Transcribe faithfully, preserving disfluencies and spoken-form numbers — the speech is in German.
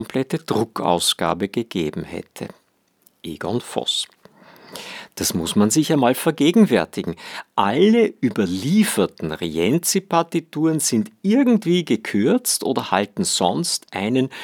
komplette Druckausgabe gegeben hätte. Egon Voss. Das muss man sich einmal vergegenwärtigen. Alle überlieferten Rienzi-Partituren sind irgendwie gekürzt oder halten sonst einen